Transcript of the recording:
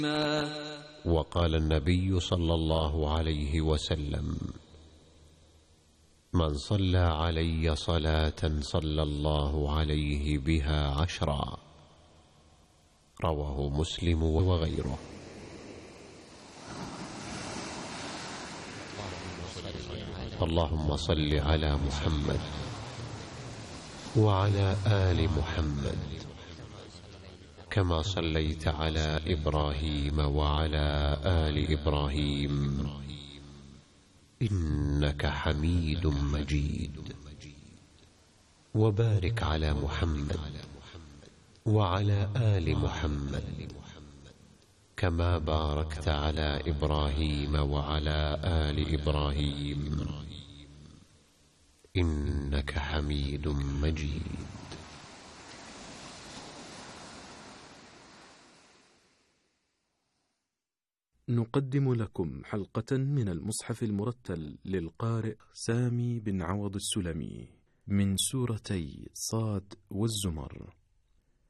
وقال النبي صلى الله عليه وسلم: من صلى علي صلاة صلى الله عليه بها 10. رواه مسلم وغيره. اللهم صل على محمد وعلى آل محمد كما صليت على إبراهيم وعلى آل إبراهيم إنك حميد مجيد. وبارك على محمد وعلى آل محمد كما باركت على إبراهيم وعلى آل إبراهيم إنك حميد مجيد. نقدم لكم حلقة من المصحف المرتل للقارئ سامي بن عوض السلمي من سورتي صاد والزمر.